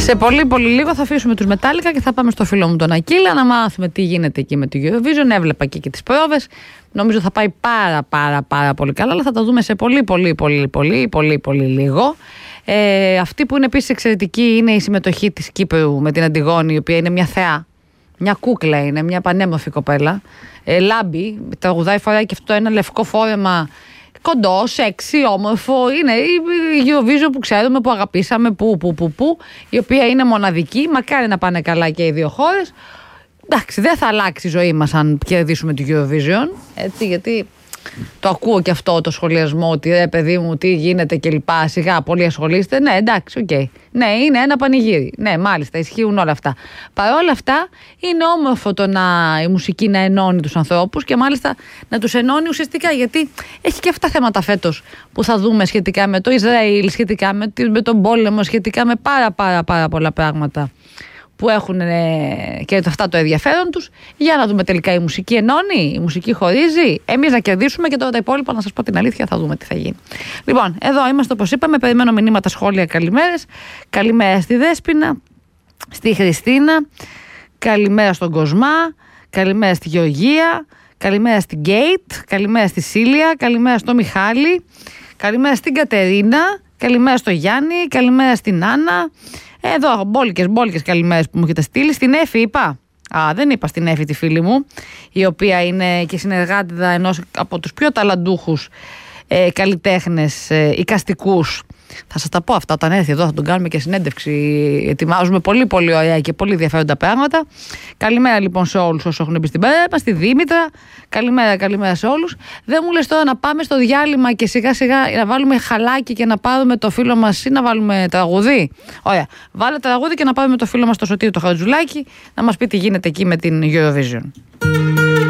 Σε πολύ πολύ λίγο θα αφήσουμε τους Μετάλλικα και θα πάμε στο φίλο μου τον Ακύλα να μάθουμε τι γίνεται εκεί με το Eurovision. Έβλεπα και τις πρόβες. Νομίζω θα πάει πάρα πολύ καλά, αλλά θα τα δούμε σε πολύ λίγο. Αυτή που είναι επίσης εξαιρετική είναι η συμμετοχή της Κύπρου με την Αντιγόνη, η οποία είναι μια θεά. Μια κούκλα είναι, μια πανέμορφη κοπέλα. Λάμπη, τραγουδάει, φοράει και αυτό ένα λευκό φόρεμα κοντό, σεξι, όμορφο. Είναι η Eurovision που ξέρουμε, που αγαπήσαμε, η οποία είναι μοναδική. Μακάρι να πάνε καλά και οι δύο χώρες. Εντάξει, δεν θα αλλάξει η ζωή μας αν κερδίσουμε το Eurovision. Έτσι, γιατί το ακούω και αυτό το σχολιασμό ότι ρε παιδί μου, τι γίνεται και λοιπά. Σιγά, πολύ ασχολείστε. Ναι, εντάξει, οκ. Ναι, είναι ένα πανηγύρι. Ναι, μάλιστα, ισχύουν όλα αυτά. Παρ' όλα αυτά, είναι όμορφο η μουσική να ενώνει τους ανθρώπους και μάλιστα να τους ενώνει ουσιαστικά. Γιατί έχει και αυτά θέματα φέτος που θα δούμε σχετικά με το Ισραήλ, σχετικά με τον πόλεμο, σχετικά με πάρα πολλά πράγματα που έχουν και αυτά το ενδιαφέρον τους. Για να δούμε τελικά, η μουσική ενώνει, η μουσική χωρίζει. Εμείς να κερδίσουμε και τώρα τα υπόλοιπα, να σας πω την αλήθεια, θα δούμε τι θα γίνει. Λοιπόν, εδώ είμαστε όπως είπαμε, περιμένω μηνύματα, σχόλια, καλημέρες. Καλημέρα στη Δέσποινα, στη Χριστίνα, καλημέρα στον Κοσμά, καλημέρα στη Γεωργία, καλημέρα στην Γκέιτ, καλημέρα στη Σίλια, καλημέρα στο Μιχάλη, καλημέρα στην Κατερίνα, καλημέρα στο Γιάννη, καλημέρα στην Άννα. Εδώ μπόλικες καλημέρες που μου έχετε στείλει. Στην Έφη είπα. Δεν είπα στην Έφη τη φίλη μου, η οποία είναι και συνεργάτηδα ενός από τους πιο ταλαντούχους καλλιτέχνες εικαστικούς. Θα σας τα πω αυτά όταν έρθει εδώ, θα τον κάνουμε και συνέντευξη. Ετοιμάζουμε πολύ ωραία και πολύ ενδιαφέροντα πράγματα. Καλημέρα λοιπόν σε όλους όσοι έχουν μπει στην παρέα μας, στη Δήμητρα. Καλημέρα σε όλους. Δεν μου λες τώρα να πάμε στο διάλειμμα και σιγά σιγά να βάλουμε χαλάκι και να πάρουμε το φίλο μας ή να βάλουμε τραγουδί? Ωραία, βάλε τραγούδι και να πάρουμε το φίλο μας το Σωτήριο το Χατζουλάκη να μας πει τι γίνεται εκεί με την Eurovision.